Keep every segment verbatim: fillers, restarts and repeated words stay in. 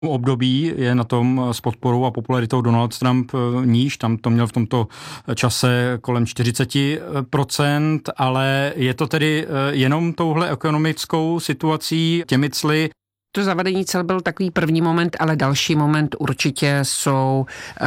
období je na tom s podporou a popularitou Donald Trump níž, tam to měl v tomto čase kolem čtyřicet procent, ale je to tedy jenom touhle ekonomickou situací, těmi cly. To zavedení cel byl takový první moment, ale další moment určitě jsou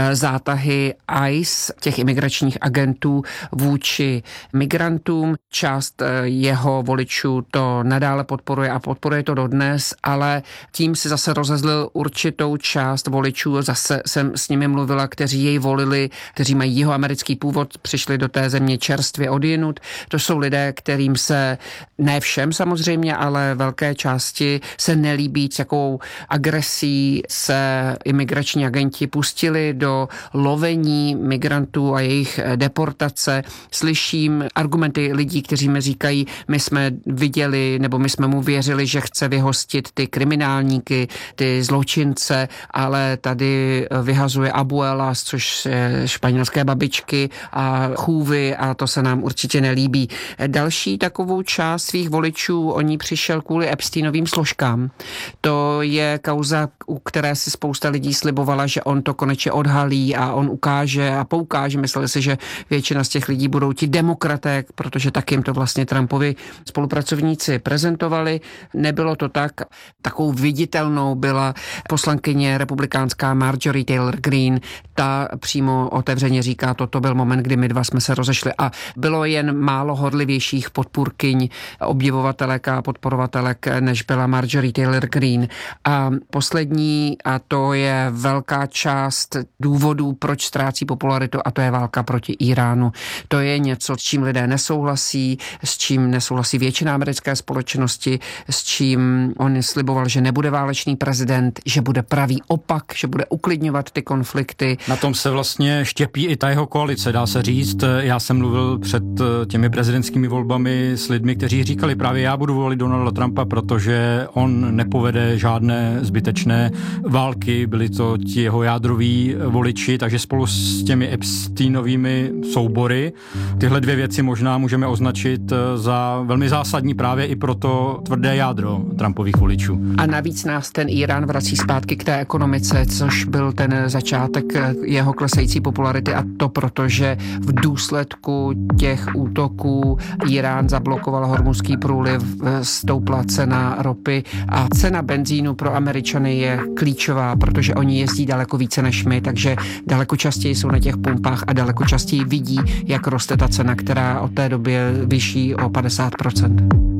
zátahy I C E, těch imigračních agentů vůči migrantům. Část jeho voličů to nadále podporuje a podporuje to dodnes, ale tím si zase rozezlil určitou část voličů. Zase jsem s nimi mluvila, kteří jej volili, kteří mají jihoamerický původ, přišli do té země čerstvě odjinud. To jsou lidé, kterým se, ne všem samozřejmě, ale velké části se nelíbí, být s jakou agresí se imigrační agenti pustili do lovení migrantů a jejich deportace. Slyším argumenty lidí, kteří mi říkají, my jsme viděli, nebo my jsme mu věřili, že chce vyhostit ty kriminálníky, ty zločince, ale tady vyhazuje abuelas, což je španělské babičky a chůvy a to se nám určitě nelíbí. Další takovou část svých voličů, oni přišel kvůli Epsteinovým složkám. To je kauza, u které si spousta lidí slibovala, že on to konečně odhalí a on ukáže a poukáže. Mysleli si, že většina z těch lidí budou ti demokraté, protože tak jim to vlastně Trumpovi spolupracovníci prezentovali. Nebylo to tak. Takovou viditelnou byla poslankyně republikánská Marjorie Taylor Greene. Ta přímo otevřeně říká, toto byl moment, kdy my dva jsme se rozešli a bylo jen málo horlivějších podpůrkyň, obdivovatelek a podporovatelek, než byla Marjorie Taylor Greene. A poslední, a to je velká část důvodů, proč ztrácí popularitu, a to je válka proti Iránu. To je něco, s čím lidé nesouhlasí, s čím nesouhlasí většina americké společnosti, s čím on sliboval, že nebude válečný prezident, že bude pravý opak, že bude uklidňovat ty konflikty. Na tom se vlastně štěpí i ta jeho koalice, dá se říct. Já jsem mluvil před těmi prezidentskými volbami s lidmi, kteří říkali právě já budu volit Donalda Trumpa, protože on nepovede žádné zbytečné války, byli to ti jeho jádroví voliči, takže spolu s těmi Epsteinovými soubory tyhle dvě věci možná můžeme označit za velmi zásadní právě i pro to tvrdé jádro Trumpových voličů. A navíc nás ten Irán vrací zpátky k té ekonomice, což byl ten začátek jeho klesající popularity, a to proto, že v důsledku těch útoků Irán zablokoval Hormuzský průliv, stoupla cena ropy a cena benzínu pro Američany je klíčová, protože oni jezdí daleko více než my, takže daleko častěji jsou na těch pumpách a daleko častěji vidí, jak roste ta cena, která od té doby je vyšší o padesát procent.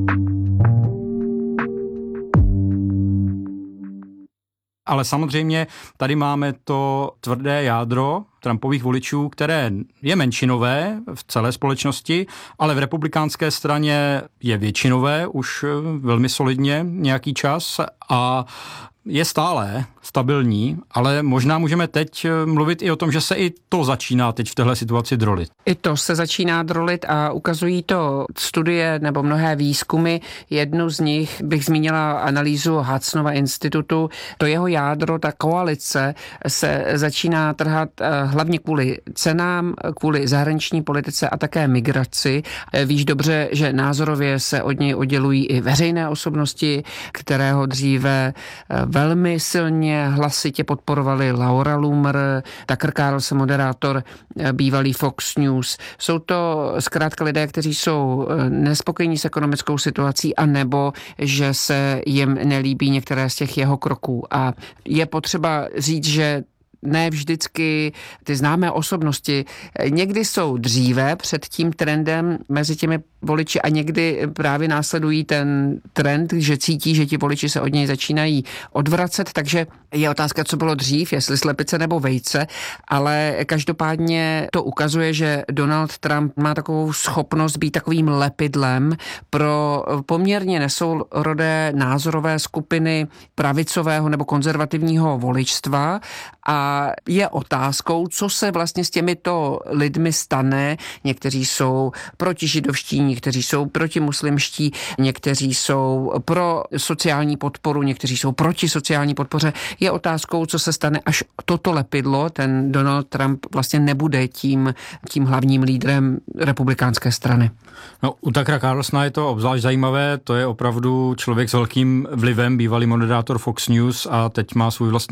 Ale samozřejmě tady máme to tvrdé jádro Trumpových voličů, které je menšinové v celé společnosti, ale v republikánské straně je většinové už velmi solidně nějaký čas a je stále stabilní, ale možná můžeme teď mluvit i o tom, že se i to začíná teď v téhle situaci drolit. I to se začíná drolit a ukazují to studie nebo mnohé výzkumy. Jednu z nich bych zmínila analýzu Hudsonova institutu. To jeho jádro, ta koalice se začíná trhat hlavně kvůli cenám, kvůli zahraniční politice a také migraci. Víš dobře, že názorově se od něj oddělují i veřejné osobnosti, kterého dříve velmi silně hlasitě podporovali Laura Loomer, Tucker Carlson, moderátor bývalý Fox News. Jsou to zkrátka lidé, kteří jsou nespokojení s ekonomickou situací a nebo že se jim nelíbí některé z těch jeho kroků. A je potřeba říct, že ne vždycky ty známé osobnosti někdy jsou dříve před tím trendem mezi těmi voliči a někdy právě následují ten trend, že cítí, že ti voliči se od něj začínají odvracet, takže je otázka, co bylo dřív, jestli slepice nebo vejce, ale každopádně to ukazuje, že Donald Trump má takovou schopnost být takovým lepidlem pro poměrně nesourodé názorové skupiny pravicového nebo konzervativního voličstva a je otázkou, co se vlastně s těmito lidmi stane. Někteří jsou protižidovští, někteří jsou protimuslimští, někteří jsou pro sociální podporu, někteří jsou proti sociální podpoře. Je otázkou, co se stane, až toto lepidlo, ten Donald Trump vlastně nebude tím, tím hlavním lídrem republikánské strany. No, u Tuckera Carlsona je to obzvlášť zajímavé, to je opravdu člověk s velkým vlivem, bývalý moderátor Fox News a teď má svůj vlastní